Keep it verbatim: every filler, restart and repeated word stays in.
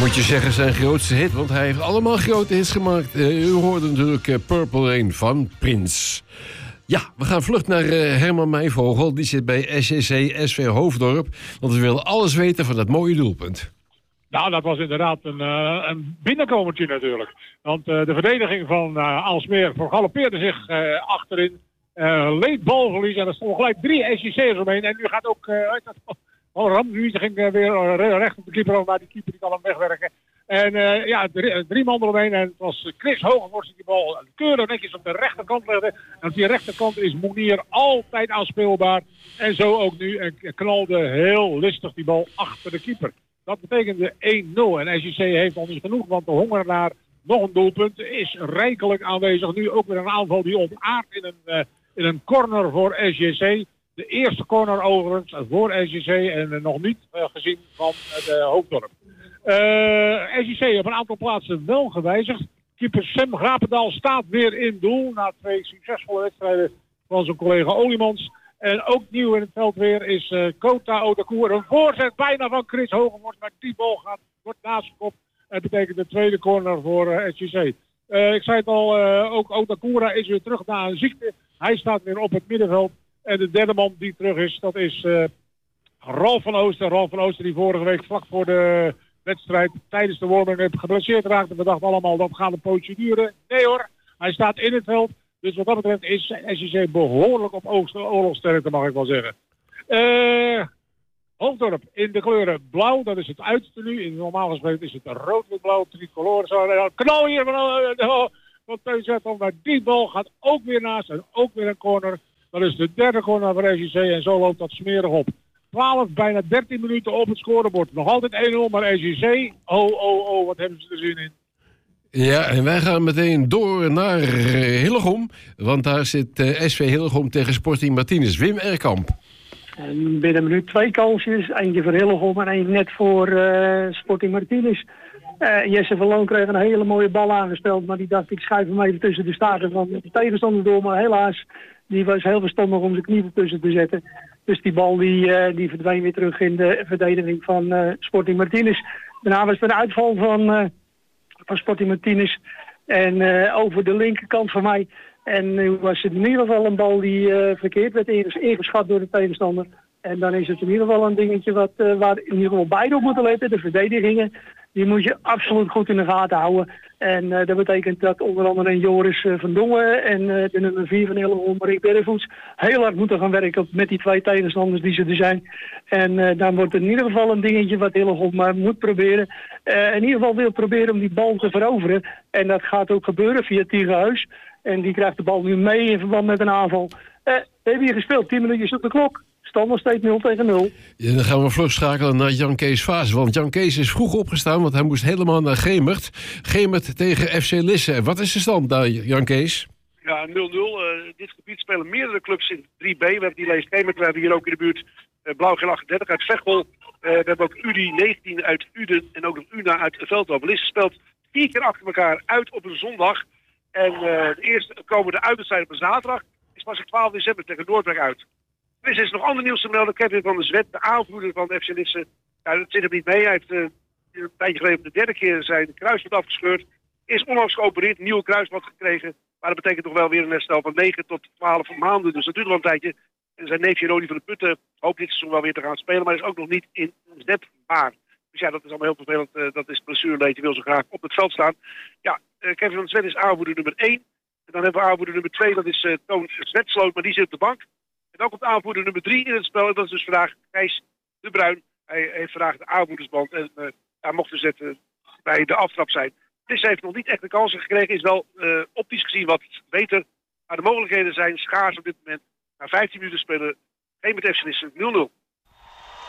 Moet je zeggen zijn grootste hit, want hij heeft allemaal grote hits gemaakt. Uh, u hoorde natuurlijk uh, Purple Rain van Prince. Ja, we gaan vlug naar uh, Herman Meijvogel. Die zit bij S C C S V Hoofddorp. Want we willen alles weten van dat mooie doelpunt. Nou, dat was inderdaad een, uh, een binnenkomertje natuurlijk. Want uh, de verdediging van uh, Aalsmeer vergalopeerde zich uh, achterin. Uh, leed balverlies en er stonden gelijk drie S C C'ers omheen. En nu gaat ook... Uh, Oh, Ramswiet ging uh, weer uh, recht op de keeper, maar die keeper die kan hem wegwerken. En uh, ja, drie, drie man eromheen. En het was Chris Hogevorst die de bal keurig netjes op de rechterkant legde. En op die rechterkant is Moenier altijd aanspeelbaar. En zo ook nu. En knalde heel listig die bal achter de keeper. Dat betekende één nul. En S J C heeft nog niet genoeg, want de honger naar nog een doelpunt is rijkelijk aanwezig. Nu ook weer een aanval die ontaardt in een, uh, in een corner voor S J C. De eerste corner overigens voor S J C en uh, nog niet uh, gezien van het uh, Hoofddorp. Uh, S J C op een aantal plaatsen wel gewijzigd. Keeper Sam Grapendaal staat weer in doel na twee succesvolle wedstrijden van zijn collega Oliemans. En ook nieuw in het veld weer is uh, Kota Odakour. Een voorzet bijna van Chris Hogevorst, maar die bal gaat, wordt naast de kop. Dat betekent de tweede corner voor uh, S J C. Uh, ik zei het al, uh, ook Odakoura is weer terug na een ziekte. Hij staat weer op het middenveld. En de derde man die terug is, dat is uh, Ralf van Oosten. Ralf van Oosten die vorige week vlak voor de wedstrijd tijdens de warming-up geblesseerd raakte. We dachten allemaal, dat gaat een pootje duren. Nee hoor, hij staat in het veld. Dus wat dat betreft is S J C behoorlijk op oorlogsterkte, mag ik wel zeggen. Uh, Hoofddorp in de kleuren blauw, dat is het uiterste nu. In normaal gesproken is het rood-wit-blauw, tricolore. Zo, knal hier van, uh, van Teun Zettel, maar die bal gaat ook weer naast en ook weer een corner. Dat is de derde corner voor S J C en zo loopt dat smerig op. twaalf, bijna dertien minuten op het scorebord. Nog altijd één nul, maar S J C, oh, oh, oh, wat hebben ze er zin in. Ja, en wij gaan meteen door naar Hillegom. Want daar zit uh, S V Hillegom tegen Sporting Martinez. Wim Erkamp. En binnen een minuut twee kansjes. Eentje voor Hillegom en één net voor uh, Sporting Martinez. Uh, Jesse van Loon kreeg een hele mooie bal aangespeeld. Maar die dacht, ik schuif hem even tussen de staarten van de tegenstander door. Maar helaas, die was heel verstandig om zijn knie ertussen te zetten. Dus die bal die, uh, die verdween weer terug in de verdediging van uh, Sporting Martinez. Daarna was het een uitval van, uh, van Sporting Martinez. En uh, over de linkerkant van mij. En nu was het in ieder geval een bal die uh, verkeerd werd ingeschat door de tegenstander. En dan is het in ieder geval een dingetje wat, uh, waar in ieder geval beide op moeten letten. De verdedigingen, die moet je absoluut goed in de gaten houden. En uh, dat betekent dat onder andere Joris uh, van Dongen en uh, de nummer vier van Hillegom, Rick Berrevoets, heel hard moeten gaan werken met die twee tegenstanders die ze er zijn. En uh, dan wordt het in ieder geval een dingetje wat Hillegom maar moet proberen. Uh, in ieder geval wil proberen om die bal te veroveren. En dat gaat ook gebeuren via Tiegenhuis. En die krijgt de bal nu mee in verband met een aanval. Uh, we hebben hier gespeeld, tien minuutjes op de klok. Stand nog steeds nul tegen nul. Ja, dan gaan we vlug schakelen naar Jan Kees Vaas. Want Jan Kees is vroeg opgestaan, want hij moest helemaal naar Gemert. Gemert tegen F C Lisse. Wat is de stand daar, Jan Kees? Ja, nul nul. Uh, dit gebied spelen meerdere clubs in drie B. We hebben die leest Gemert. We hebben hier ook in de buurt uh, Blauw-Geel achtendertig uit Veghel. Uh, we hebben ook U D I negentien uit Uden en ook nog UNA uit Veldhoven. Lisse speelt vier keer achter elkaar uit op een zondag. En uh, de eerste komende uitwedstrijd op een zaterdag is pas op twaalf december tegen Noordwijk uit. Er is nog ander nieuws te melden. Kevin van der Zwet, de aanvoerder van F C Lisse. Ja, dat zit er niet mee. Hij heeft uh, een tijdje geleden de derde keer zijn kruisband afgescheurd. Is onlangs geopereerd, een nieuwe kruisband gekregen. Maar dat betekent toch wel weer een herstel van negen tot twaalf maanden. Dus dat duurt wel een tijdje. En zijn neefje Rodi van de Putten hoopt dit seizoen wel weer te gaan spelen. Maar is ook nog niet inzetbaar. Dus ja, dat is allemaal heel vervelend. Uh, dat is blessureleed. Die wil zo graag op het veld staan. Ja, uh, Kevin van der Zwet is aanvoerder nummer één. En dan hebben we aanvoerder nummer twee. Dat is uh, Toon Zwetsloot, maar die zit op de bank. En ook op de aanvoerder nummer drie in het spel. En dat is dus vandaag Gijs de Bruin. Hij heeft vandaag de aanvoerdersband. En uh, hij mocht dus net uh, bij de aftrap zijn. Dus hij heeft nog niet echt de kansen gekregen. Is wel uh, optisch gezien wat beter. Maar de mogelijkheden zijn schaars op dit moment. Na vijftien minuten spelen Gemert F C Lisse nul nul.